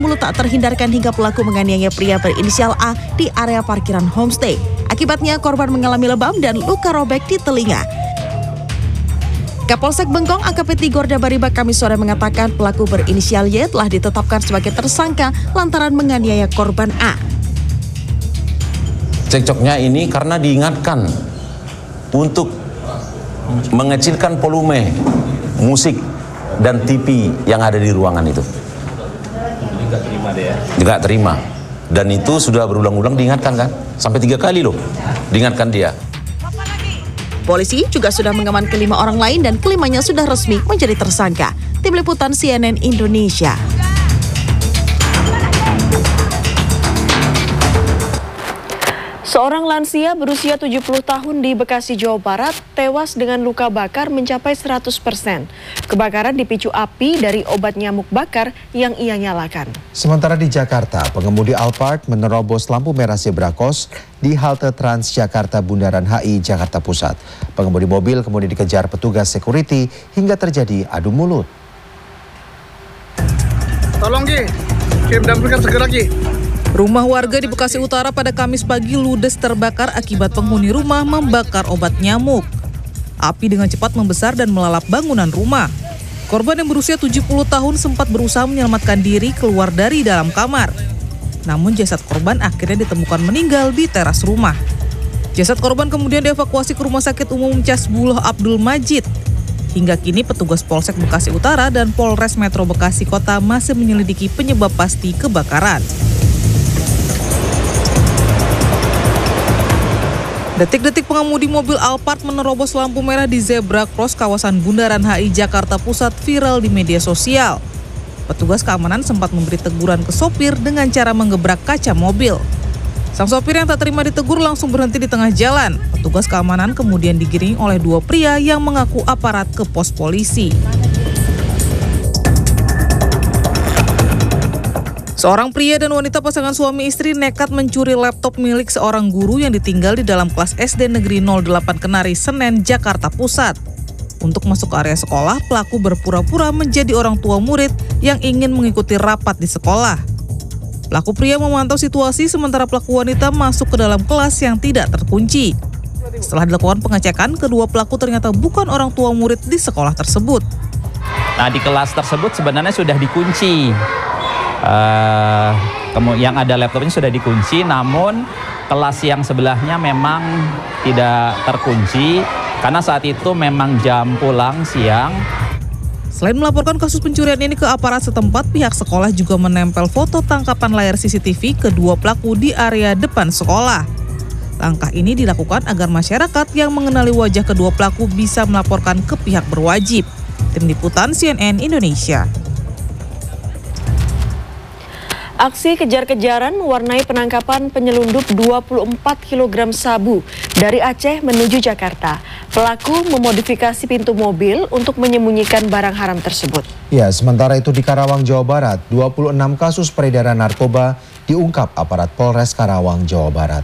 Mulut tak terhindarkan hingga pelaku menganiaya pria berinisial A di area parkiran homestay. Akibatnya korban mengalami lebam dan luka robek di telinga. Kapolsek Bengkong AKP Tigor Dabariba Kamis sore mengatakan pelaku berinisial Y telah ditetapkan sebagai tersangka lantaran menganiaya korban A. Cekcoknya ini karena diingatkan untuk mengecilkan volume musik dan TV yang ada di ruangan itu. Nggak terima. Dan itu sudah berulang-ulang diingatkan kan? Sampai 3 kali loh diingatkan dia. Polisi juga sudah mengamankan 5 orang lain dan kelimanya sudah resmi menjadi tersangka. Tim Liputan CNN Indonesia. Seorang lansia berusia 70 tahun di Bekasi, Jawa Barat tewas dengan luka bakar mencapai 100%. Kebakaran dipicu api dari obat nyamuk bakar yang ia nyalakan. Sementara di Jakarta, pengemudi Alphard menerobos lampu merah zebra cross di halte Transjakarta Bundaran HI Jakarta Pusat. Pengemudi mobil kemudian dikejar petugas security hingga terjadi adu mulut. Tolong Ki, dampingkan segera Ki. Rumah warga di Bekasi Utara pada Kamis pagi ludes terbakar akibat penghuni rumah membakar obat nyamuk. Api dengan cepat membesar dan melalap bangunan rumah. Korban yang berusia 70 tahun sempat berusaha menyelamatkan diri keluar dari dalam kamar. Namun jasad korban akhirnya ditemukan meninggal di teras rumah. Jasad korban kemudian dievakuasi ke Rumah Sakit Umum Casbuloh Abdul Majid. Hingga kini petugas Polsek Bekasi Utara dan Polres Metro Bekasi Kota masih menyelidiki penyebab pasti kebakaran. Detik-detik pengemudi mobil Alphard menerobos lampu merah di zebra cross kawasan Bundaran HI Jakarta Pusat viral di media sosial. Petugas keamanan sempat memberi teguran ke sopir dengan cara menggebrak kaca mobil. Sang sopir yang tak terima ditegur langsung berhenti di tengah jalan. Petugas keamanan kemudian digiring oleh 2 pria yang mengaku aparat ke pos polisi. Seorang pria dan wanita pasangan suami istri nekat mencuri laptop milik seorang guru yang ditinggal di dalam kelas SD Negeri 08 Kenari, Senen, Jakarta Pusat. Untuk masuk ke area sekolah, pelaku berpura-pura menjadi orang tua murid yang ingin mengikuti rapat di sekolah. Pelaku pria memantau situasi sementara pelaku wanita masuk ke dalam kelas yang tidak terkunci. Setelah dilakukan pengecekan, kedua pelaku ternyata bukan orang tua murid di sekolah tersebut. Nah, di kelas tersebut sebenarnya sudah dikunci. Yang ada laptopnya sudah dikunci, namun kelas yang sebelahnya memang tidak terkunci karena saat itu memang jam pulang siang. Selain melaporkan kasus pencurian ini ke aparat setempat, pihak sekolah juga menempel foto tangkapan layar CCTV kedua pelaku di area depan sekolah. Langkah ini dilakukan agar masyarakat yang mengenali wajah kedua pelaku bisa melaporkan ke pihak berwajib. Tim Liputan CNN Indonesia. Aksi kejar-kejaran mewarnai penangkapan penyelundup 24 kg sabu dari Aceh menuju Jakarta. Pelaku memodifikasi pintu mobil untuk menyembunyikan barang haram tersebut. Ya, sementara itu di Karawang, Jawa Barat, 26 kasus peredaran narkoba diungkap aparat Polres Karawang, Jawa Barat.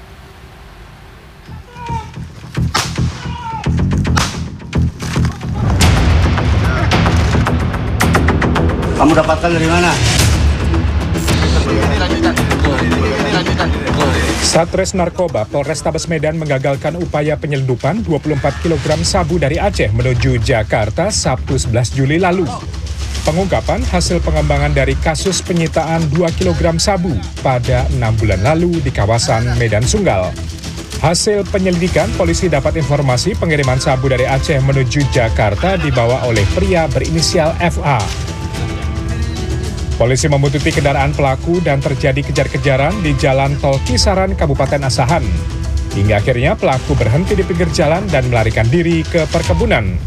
Kamu dapatkan dari mana? Satres Narkoba Polrestabes Medan menggagalkan upaya penyelundupan 24 kg sabu dari Aceh menuju Jakarta Sabtu 11 Juli lalu. Pengungkapan hasil pengembangan dari kasus penyitaan 2 kg sabu pada 6 bulan lalu di kawasan Medan Sunggal. Hasil penyelidikan, polisi dapat informasi pengiriman sabu dari Aceh menuju Jakarta dibawa oleh pria berinisial FA. Polisi membuntuti kendaraan pelaku dan terjadi kejar-kejaran di Jalan Tol Kisaran, Kabupaten Asahan. Hingga akhirnya pelaku berhenti di pinggir jalan dan melarikan diri ke perkebunan.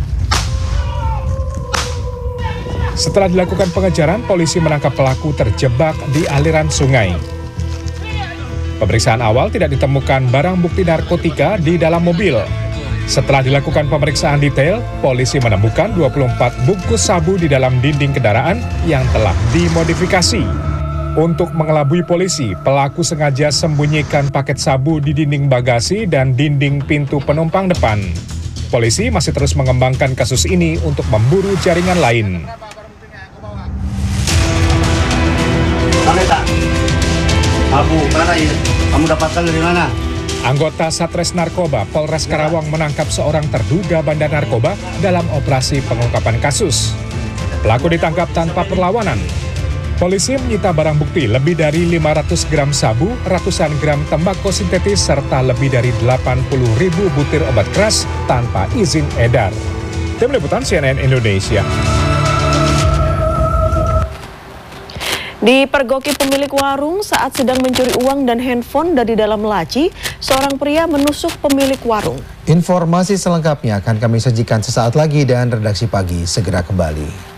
Setelah dilakukan pengejaran, polisi menangkap pelaku terjebak di aliran sungai. Pemeriksaan awal tidak ditemukan barang bukti narkotika di dalam mobil. Setelah dilakukan pemeriksaan detail, polisi menemukan 24 bungkus sabu di dalam dinding kendaraan yang telah dimodifikasi. Untuk mengelabui polisi, pelaku sengaja sembunyikan paket sabu di dinding bagasi dan dinding pintu penumpang depan. Polisi masih terus mengembangkan kasus ini untuk memburu jaringan lain. Sabu, mana ya? Kamu dapatkan dari mana? Anggota Satres Narkoba Polres Karawang menangkap seorang terduga bandar narkoba dalam operasi pengungkapan kasus. Pelaku ditangkap tanpa perlawanan. Polisi menyita barang bukti lebih dari 500 gram sabu, ratusan gram tembakau sintetis, serta lebih dari 80.000 butir obat keras tanpa izin edar. Tim Liputan CNN Indonesia. Dipergoki pemilik warung saat sedang mencuri uang dan handphone dari dalam laci, seorang pria menusuk pemilik warung. Informasi selengkapnya akan kami sajikan sesaat lagi dan redaksi pagi segera kembali.